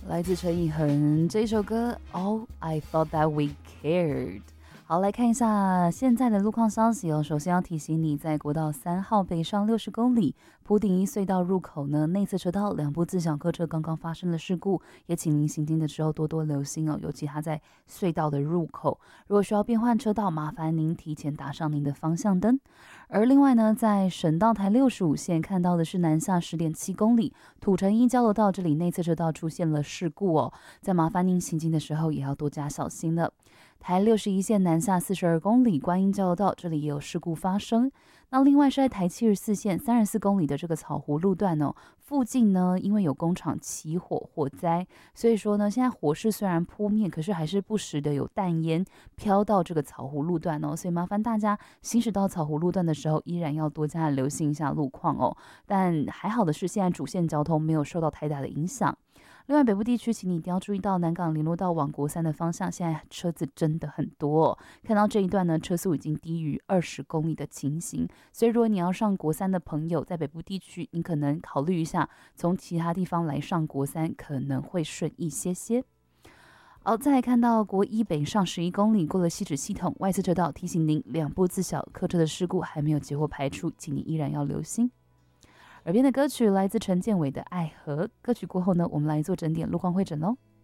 来自陈以恒这一首歌 All I Thought That We Cared。 好，来看一下现在的路况消息哦。首先要提醒你，在国道3号北上60公里埔顶一隧道入口呢，内侧车道2部自小客车刚刚发生了事故，也请您行经的时候多多留心哦，尤其它在隧道的入口，如果需要变换车道，麻烦您提前打上您的方向灯。而另外呢，在省道台65线看到的是南下10.7公里土城一交流道，这里内侧车道出现了事故哦，在麻烦您行经的时候也要多加小心了。台61线南下42公里观音交流道，这里也有事故发生。那另外是在台74线34公里的这个草湖路段哦，附近呢因为有工厂起火火灾，所以说呢现在火势虽然扑灭，可是还是不时的有淡烟飘到这个草湖路段哦，所以麻烦大家行驶到草湖路段的时候，依然要多加留心一下路况哦。但还好的是，现在主线交通没有受到太大的影响。另外北部地区，请你一定要注意到南港联络道往国3的方向，现在车子真的很多哦。看到这一段呢，车速已经低于20公里的情形，所以如果你要上国3的朋友，在北部地区，你可能考虑一下从其他地方来上国3，可能会顺一些些。好，再来看到国1北上11公里过了汐止系统外侧车道，提醒您2部自小客车的事故还没有结果排除，请你依然要留心。耳边的歌曲来自陈建伟的《爱河》，歌曲过后呢，我们来做整点路况会诊喽。